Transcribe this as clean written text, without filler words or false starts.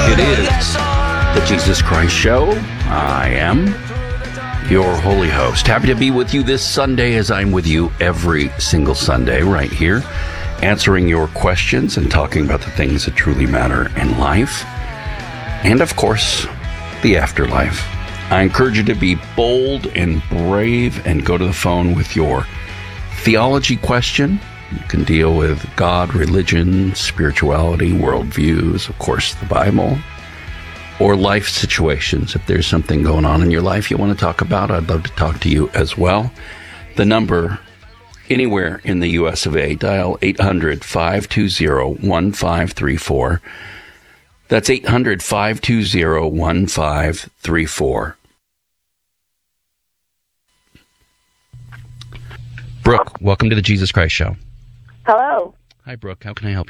It is the Jesus Christ Show. I am your holy host. Happy to be with you this Sunday, as I'm with you every single Sunday right here, answering your questions and talking about the things that truly matter in life. And of course, the afterlife. I encourage you to be bold and brave and go to the phone with your theology question. You can deal with God, religion, spirituality, worldviews, of course, the Bible, or life situations. If there's something going on in your life you want to talk about, I'd love to talk to you as well. The number anywhere in the U.S. of A, dial 800-520-1534. That's 800-520-1534. Brooke, welcome to the Jesus Christ Show. Hello. Hi, Brooke. How can I help you?